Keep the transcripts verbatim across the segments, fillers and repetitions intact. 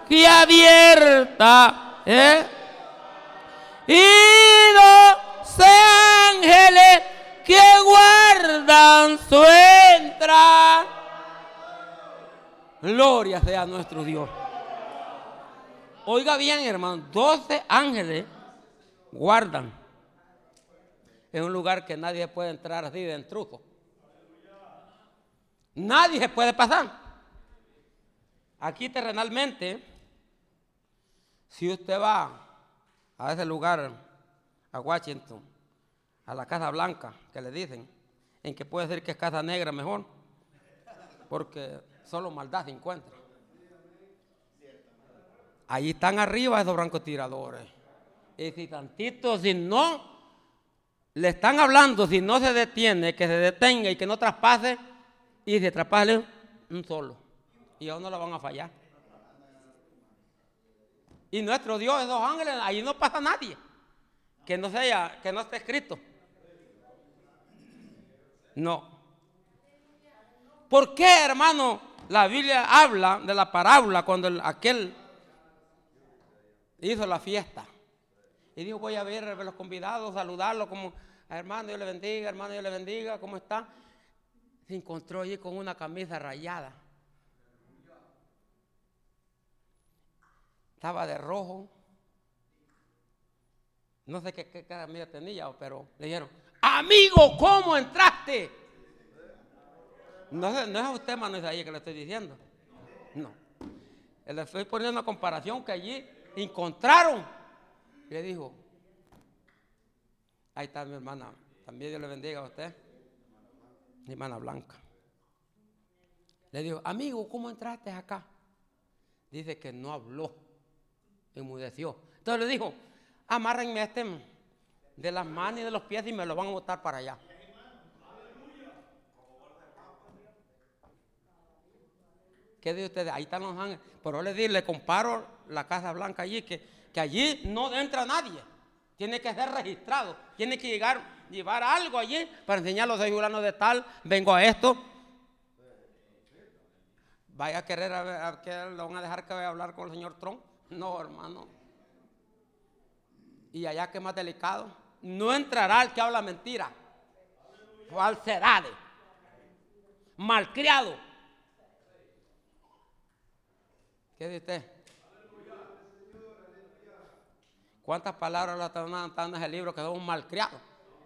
que abierta, ¿eh? Y los ángeles que guardan su entrada. Gloria sea a nuestro Dios. Oiga bien, hermano, doce ángeles guardan en un lugar que nadie puede entrar así de intruso. Nadie se puede pasar. Aquí terrenalmente, si usted va a ese lugar, a Washington, a la Casa Blanca, que le dicen, en que puede decir que es Casa Negra mejor, porque solo maldad se encuentra. Allí están arriba esos francotiradores. Y si tantito, si no, le están hablando, si no se detiene, que se detenga y que no traspase, y si traspase un solo. Y aún no la van a fallar. Y nuestro Dios, esos ángeles, allí no pasa nadie. Que no sea, que no esté escrito. No. ¿Por qué, hermano, la Biblia habla de la parábola cuando el, aquel hizo la fiesta? Y dijo, voy a ver a los convidados, saludarlos como, hermano, Dios le bendiga, hermano, Dios le bendiga, ¿cómo está? Se encontró allí con una camisa rayada. Estaba de rojo. No sé qué, qué camisa tenía, pero le dijeron, amigo, ¿cómo entraste? No, no es a usted, hermano Isaías, que le estoy diciendo. No. Le estoy poniendo una comparación que allí encontraron. Le dijo, ahí está mi hermana, también Dios le bendiga a usted, mi hermana Blanca. Le dijo, amigo, ¿cómo entraste acá? Dice que no habló, enmudeció. Entonces le dijo, amárrenme a este de las manos y de los pies y me lo van a botar para allá. ¿Qué dice usted? Ahí están los ángeles. Pero le digo, le comparo la Casa Blanca allí, que, que allí no entra nadie. Tiene que ser registrado. Tiene que llegar, llevar algo allí para enseñar a los fulano de tal. Vengo a esto. Vaya a querer, a ver, a que lo van a dejar que vaya a hablar con el señor Trump. No, hermano. Y allá que es más delicado, no entrará el que habla mentira, falsedades, malcriado. ¿Qué dice usted? ¿Cuántas palabras están en ese libro que son un malcriado?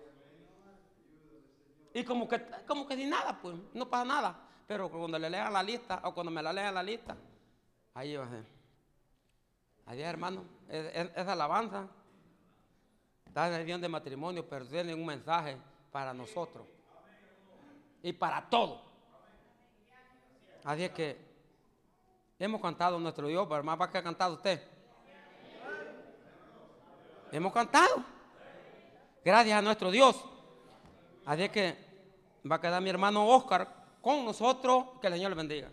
Y como que, como que sin nada, pues, no pasa nada. Pero cuando le lean la lista, o cuando me la lean la lista, ahí va a ser. Ahí, hermano, esa alabanza está en el guión de matrimonio, pero tiene un mensaje para nosotros y para todos. Así es que hemos cantado nuestro Dios, pero más va que ha cantado usted. Hemos cantado. Gracias a nuestro Dios. Así es que va a quedar mi hermano Oscar con nosotros. Que el Señor le bendiga.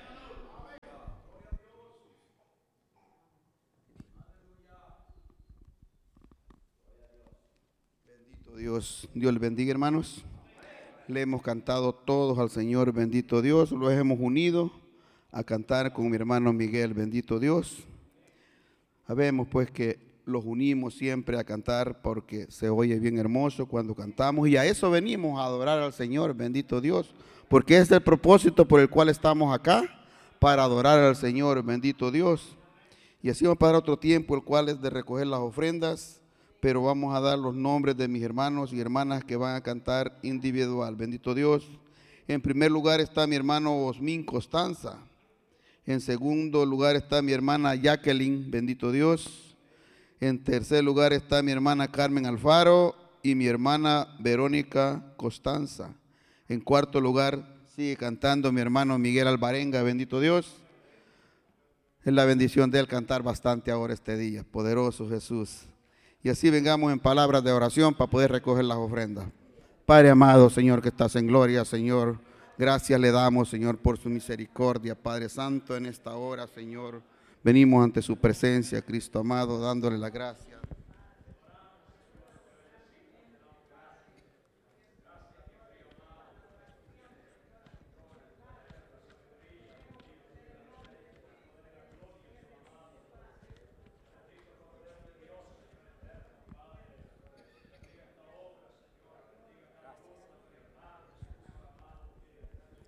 Bendito Dios. Dios le bendiga, hermanos. Le hemos cantado todos al Señor, bendito Dios. Los hemos unido a cantar con mi hermano Miguel, bendito Dios. Sabemos pues que los unimos siempre a cantar porque se oye bien hermoso cuando cantamos, y a eso venimos, a adorar al Señor, bendito Dios, porque es el propósito por el cual estamos acá, para adorar al Señor, bendito Dios. Y así vamos a pasar otro tiempo, el cual es de recoger las ofrendas, pero vamos a dar los nombres de mis hermanos y hermanas que van a cantar individual, bendito Dios. En primer lugar está mi hermano Osmín Costanza. En segundo lugar está mi hermana Jacqueline, bendito Dios. En tercer lugar está mi hermana Carmen Alfaro y mi hermana Verónica Costanza. En cuarto lugar sigue cantando mi hermano Miguel Alvarenga, bendito Dios. Es la bendición de él cantar bastante ahora este día, poderoso Jesús. Y así vengamos en palabras de oración para poder recoger las ofrendas. Padre amado, Señor, que estás en gloria, Señor, gracias le damos, Señor, por su misericordia. Padre Santo, en esta hora, Señor, venimos ante su presencia, Cristo amado, dándole la gracia.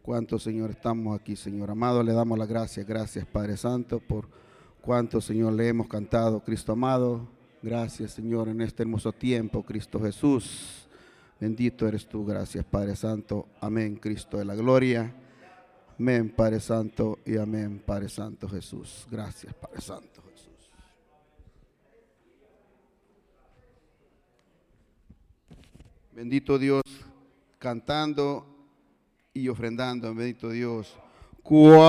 Cuánto, Señor, estamos aquí, Señor amado, le damos las gracias, gracias, Padre Santo, por cuánto, Señor, le hemos cantado, Cristo amado. Gracias, Señor, en este hermoso tiempo, Cristo Jesús. Bendito eres tú, gracias, Padre Santo. Amén, Cristo de la gloria. Amén, Padre Santo, y amén, Padre Santo Jesús. Gracias, Padre Santo Jesús. Bendito Dios, cantando y ofrendando, bendito Dios.